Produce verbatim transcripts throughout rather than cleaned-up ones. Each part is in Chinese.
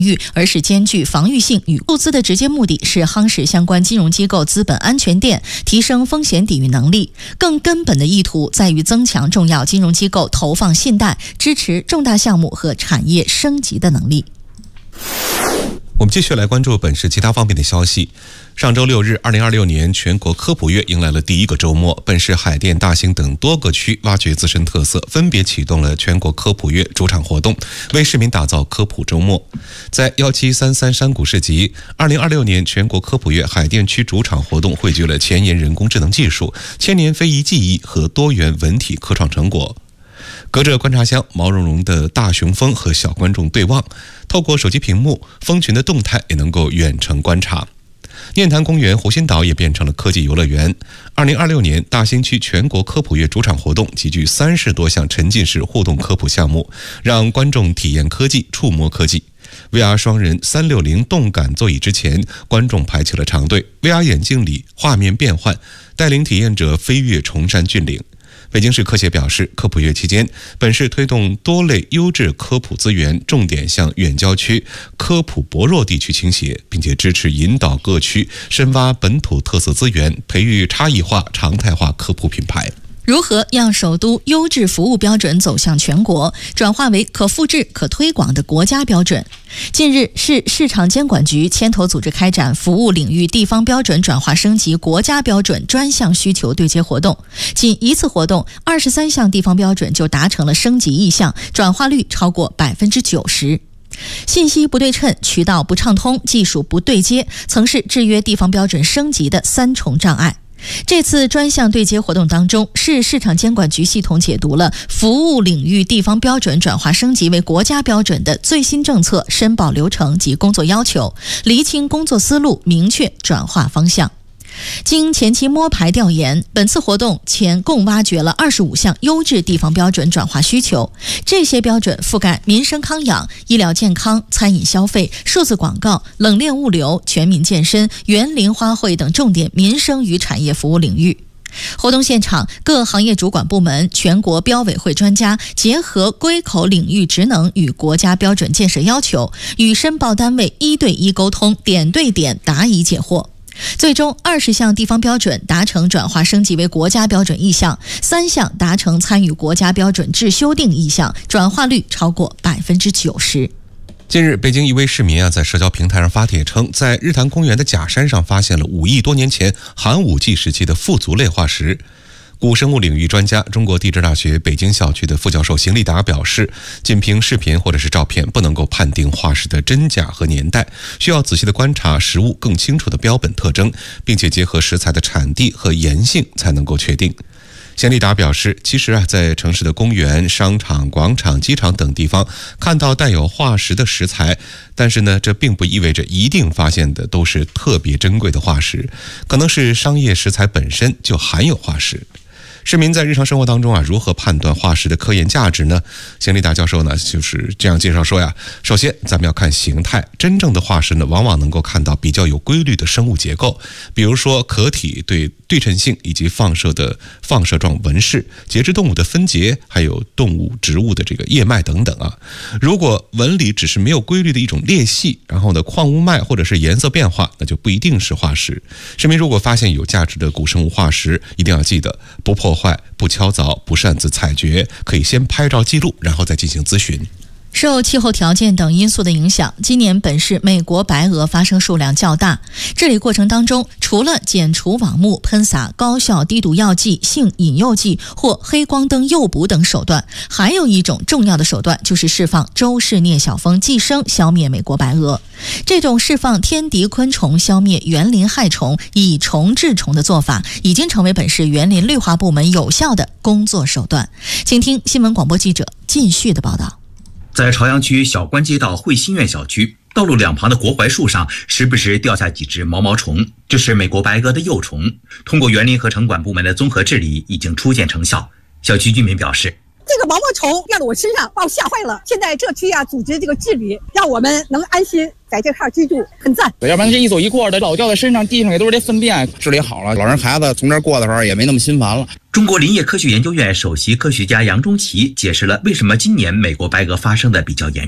域，而是兼具防御性与注资的直接目的是夯实相关金融机构资本安全垫，提升风险抵御能力。更根本的意图在于增强重要金融机构投放信贷、支持重大项目和产业升级的能力。 我们继续来关注本市其他方面的消息。上周六日，二零二六年全国科普月迎来了第一个周末。本市海淀、大兴等多个区挖掘自身特色，分别启动了全国科普月主场活动，为市民打造科普周末。在一七三三山谷市集，二零二六年全国科普月海淀区主场活动汇聚了前沿人工智能技术、千年非遗技艺和多元文体科创成果。隔着观察箱，毛茸茸的大雄蜂和小观众对望，透过手机屏幕，蜂群的动态也能够远程观察。念坛公园湖心岛也变成了科技游乐园。二零二六年大兴区全国科普月主场活动集聚三十多项沉浸式互动科普项目，让观众体验科技、触摸科技。V R 双人三六零动感座椅之前，观众排起了长队。V R 眼镜里画面变换，带领体验者飞越崇山峻岭。北京市科协表示，科普月期间，本市推动多类优质科普资源重点向远郊区、科普薄弱地区倾斜，并且支持引导各区深挖本土特色资源，培育差异化、常态化科普品牌。 如何让首都优质服务标准走向全国，转化为可复制、可推广的国家标准？近日，市市场监管局牵头组织开展服务领域地方标准转化升级国家标准专项需求对接活动。仅一次活动，二十三项地方标准就达成了升级意向，转化率超过百分之九十。信息不对称、渠道不畅通、技术不对接，曾是制约地方标准升级的三重障碍。这次专项对接活动当中，市市场监管局系统解读了服务领域地方标准转化升级为国家标准的最新政策、申报流程及工作要求，厘清工作思路，明确转化方向。经前期摸排调研，本次活动前共挖掘了二十五项优质地方标准转化需求，这些标准覆盖民生康养、医疗健康、餐饮消费、数字广告、冷链物流、全民健身、园林花卉等重点民生与产业服务领域。活动现场，各行业主管部门、全国标委会专家结合归口领域职能与国家标准建设要求，与申报单位一对一沟通，点对点答疑解惑。最终，二十项地方标准达成转化升级为国家标准意向，三项达成参与国家标准制修订意向，转化率超过百分之九十。 近日，北京一位市民啊，在社交平台上发帖称，在日坛公园的假山上发现了五亿多年前寒武纪时期的腹足类化石。古生物领域专家、中国地质大学北京校区的副教授邢立达表示，仅凭视频或者是照片不能够判定化石的真假和年代，需要仔细的观察实物更清楚的标本特征，并且结合食材的产地和盐性才能够确定。邢立达表示，其实啊，在城市的公园、商场、广场、机场等地方看到带有化石的食材，但是呢，这并不意味着一定发现的都是特别珍贵的化石，可能是商业食材本身就含有化石。市民在日常生活当中啊，如何判断化石的科研价值呢？邢立达教授呢就是这样介绍说呀，首先咱们要看形态，真正的化石呢，往往能够看到比较有规律的生物结构，比如说壳体对对称性以及放射的放射状纹饰、节肢动物的分节，还有动物、植物的这个叶脉等等啊。如果纹理只是没有规律的一种裂隙，然后呢矿物脉或者是颜色变化，那就不一定是化石。市民如果发现有价值的古生物化石，一定要记得不破坏、不敲凿、不擅自采掘，可以先拍照记录，然后再进行咨询。 受气候条件等因素的影响，今年本市美国白鹅发生数量较大。治理过程当中，除了剪除网目、喷洒高效低毒药剂、性引诱剂或黑光灯诱捕等手段，还有一种重要的手段就是释放周氏疟小蜂寄生，消灭美国白鹅。这种释放天敌昆虫、消灭园林害虫、以虫治虫的做法，已经成为本市园林绿化部门有效的工作手段。请听新闻广播记者靳旭的报道。 在朝阳区小关街道汇新苑小区，道路两旁的国槐树上时不时掉下几只毛毛虫，这是美国白鹅的幼虫。通过园林和城管部门的综合治理，已经初见成效。小区居民表示， 这个毛毛虫掉到我身上，把我吓坏了。现在这区啊，组织这个治理，让我们能安心在这块居住，很赞。 要不然这一走一过的，老掉在身上，地上也都是这粪便。治理好了，老人孩子从这儿过的时候也没那么心烦了。 中国林业科学研究院首席科学家杨中奇解释了为什么今年美国白鹅发生的比较严重。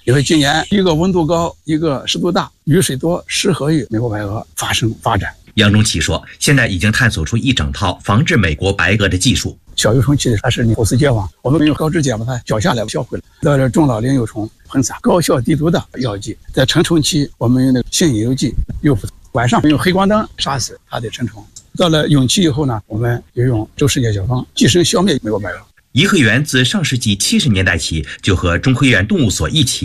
因为今年一个温度高，一个湿度大，雨水多，适合于美国白鹅发生发展。 杨中奇说，现在已经探索出一整套防治美国白鹅的技术。 小幼虫期它是你虎丝结网，我们用高脂碱把它绞下来销毁了。到了中老龄幼虫喷洒高效低毒的药剂，在成虫期我们用那个性引诱剂诱捕，晚上用黑光灯杀死它的成虫。到了蛹期以后呢，我们就用周世界小方寄生消灭美国白鹅。 颐和园自上世纪七十年代起就和中科院动物所一起